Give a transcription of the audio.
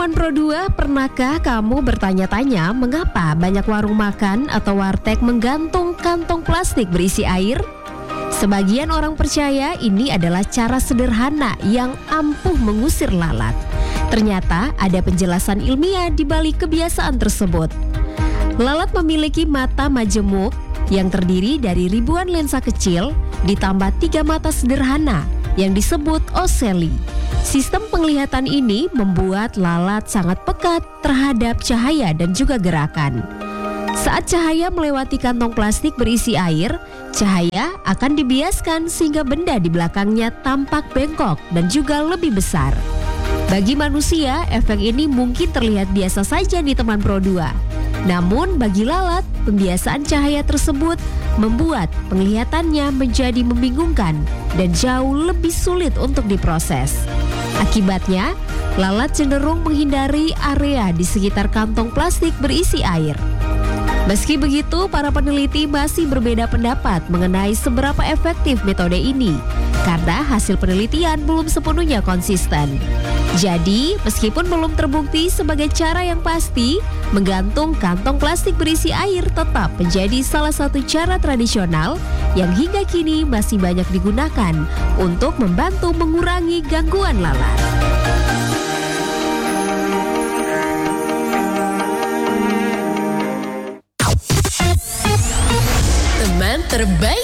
teman Pro2, pernahkah kamu bertanya-tanya mengapa banyak warung makan atau warteg menggantung kantong plastik berisi air? Sebagian orang percaya ini adalah cara sederhana yang ampuh mengusir lalat. Ternyata ada penjelasan ilmiah di balik kebiasaan tersebut. Lalat memiliki mata majemuk yang terdiri dari ribuan lensa kecil ditambah 3 mata sederhana yang disebut oceli. Sistem penglihatan ini membuat lalat sangat pekat terhadap cahaya dan juga gerakan. Saat cahaya melewati kantong plastik berisi air, cahaya akan dibiaskan sehingga benda di belakangnya tampak bengkok dan juga lebih besar. Bagi manusia, efek ini mungkin terlihat biasa saja di teman Pro2. Namun bagi lalat, pembiasaan cahaya tersebut membuat penglihatannya menjadi membingungkan dan jauh lebih sulit untuk diproses. Akibatnya, lalat cenderung menghindari area di sekitar kantong plastik berisi air. Meski begitu, para peneliti masih berbeda pendapat mengenai seberapa efektif metode ini, karena hasil penelitian belum sepenuhnya konsisten. Jadi, meskipun belum terbukti sebagai cara yang pasti, menggantung kantong plastik berisi air tetap menjadi salah satu cara tradisional yang hingga kini masih banyak digunakan untuk membantu mengurangi gangguan lalat. Teman terbaik